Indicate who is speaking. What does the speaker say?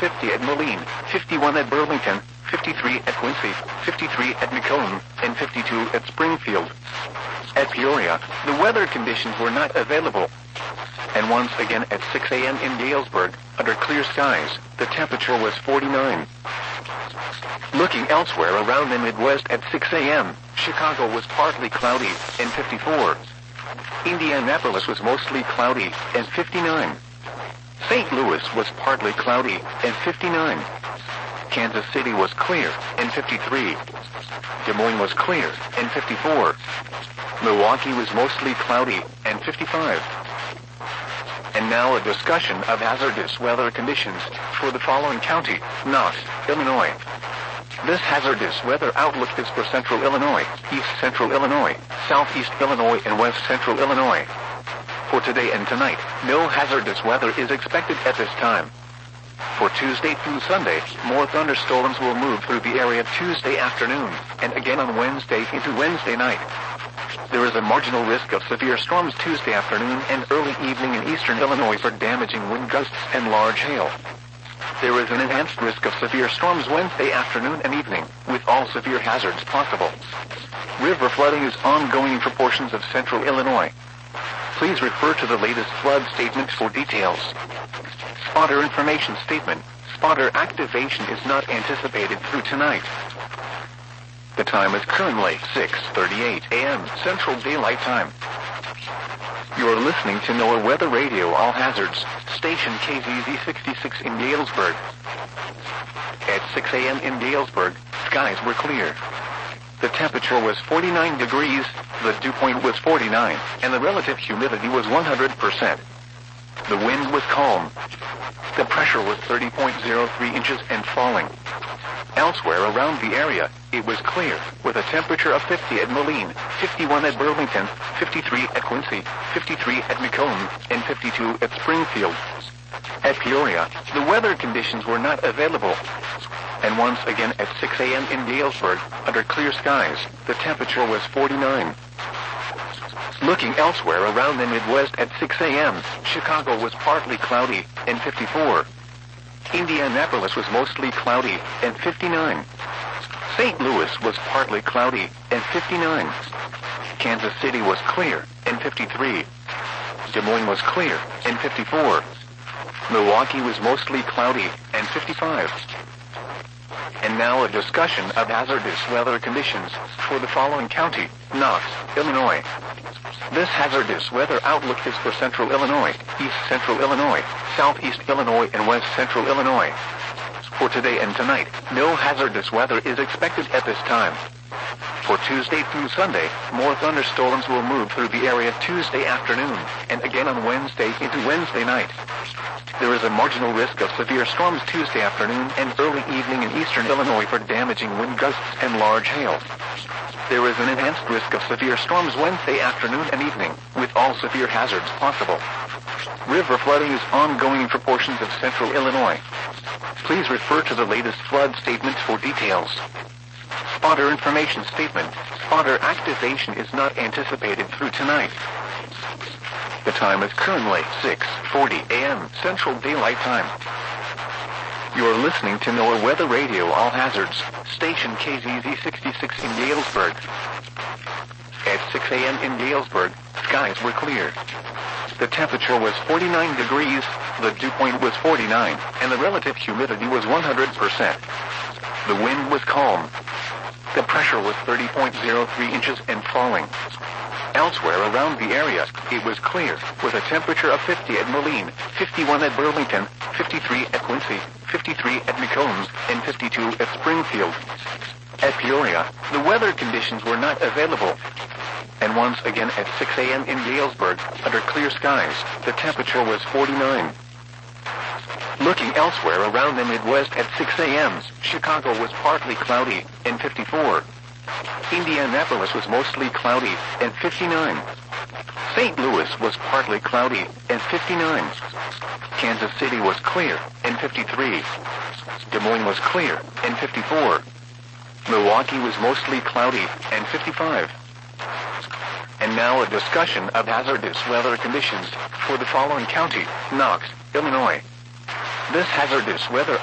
Speaker 1: 50 at Moline, 51 at Burlington, 53 at Quincy, 53 at Macomb, and 52 at Springfield. At Peoria, the weather conditions were not available. And once again at 6 a.m. in Galesburg, under clear skies, the temperature was 49. Looking elsewhere around the Midwest at 6 a.m., Chicago was partly cloudy, and 54. Indianapolis was mostly cloudy, and 59. St. Louis was partly cloudy, and 59. Kansas City was clear, and 53. Des Moines was clear, and 54. Milwaukee was mostly cloudy, and 55. And now a discussion of hazardous weather conditions for the following county: Knox, Illinois. This hazardous weather outlook is for central Illinois, east central Illinois, southeast Illinois, and west central Illinois. For today and tonight, no hazardous weather is expected at this time. For Tuesday through Sunday, more thunderstorms will move through the area Tuesday afternoon, and again on Wednesday into Wednesday night. There is a marginal risk of severe storms Tuesday afternoon and early evening in eastern Illinois for damaging wind gusts and large hail. There is an enhanced risk of severe storms Wednesday afternoon and evening, with all severe hazards possible. River flooding is ongoing for portions of central Illinois. Please refer to the latest flood statement for details. Spotter information statement. Spotter activation is not anticipated through tonight. The time is currently 6:38 a.m. Central Daylight Time. You are listening to NOAA Weather Radio All Hazards, station KZZ 66 in Galesburg. At 6 a.m. in Galesburg, skies were clear. The temperature was 49 degrees, the dew point was 49, and the relative humidity was 100%. The wind was calm. The pressure was 30.03 inches and falling. Elsewhere around the area, it was clear, with a temperature of 50 at Moline, 51 at Burlington, 53 at Quincy, 53 at Macomb, and 52 at Springfield. At Peoria, the weather conditions were not available. And once again at 6 a.m. in Galesburg, under clear skies, the temperature was 49. Looking elsewhere around the Midwest at 6 a.m., Chicago was partly cloudy, and 54. Indianapolis was mostly cloudy, and 59. St. Louis was partly cloudy, and 59. Kansas City was clear, and 53. Des Moines was clear, and 54. Milwaukee was mostly cloudy, and 55. And now a discussion of hazardous weather conditions for the following county: Knox, Illinois. This hazardous weather outlook is for central Illinois, east central Illinois, southeast Illinois, and west central Illinois. For today and tonight, no hazardous weather is expected at this time. For Tuesday through Sunday, more thunderstorms will move through the area Tuesday afternoon, and again on Wednesday into Wednesday night. There is a marginal risk of severe storms Tuesday afternoon and early evening in eastern Illinois for damaging wind gusts and large hail. There is an enhanced risk of severe storms Wednesday afternoon and evening, with all severe hazards possible. River flooding is ongoing for portions of central Illinois. Please refer to the latest flood statements for details. Spotter information statement. Spotter activation is not anticipated through tonight. The time is currently 6:40 a.m. Central Daylight Time. You are listening to NOAA Weather Radio All Hazards, station KZZ 66 in Galesburg. At 6 a.m. in Galesburg, skies were clear. The temperature was 49 degrees, the dew point was 49, and the relative humidity was 100%. The wind was calm. The pressure was 30.03 inches and falling. Elsewhere around the area, it was clear, with a temperature of 50 at Moline, 51 at Burlington, 53 at Quincy, 53 at Macomb, and 52 at Springfield. At Peoria, the weather conditions were not available. And once again at 6 a.m. in Galesburg, under clear skies, the temperature was 49. Looking elsewhere around the Midwest at 6 a.m., Chicago was partly cloudy, and 54. Indianapolis was mostly cloudy, and 59. St. Louis was partly cloudy, and 59. Kansas City was clear, and 53. Des Moines was clear, and 54. Milwaukee was mostly cloudy, and 55. And now a discussion of hazardous weather conditions for the following county: Knox, Illinois. This hazardous weather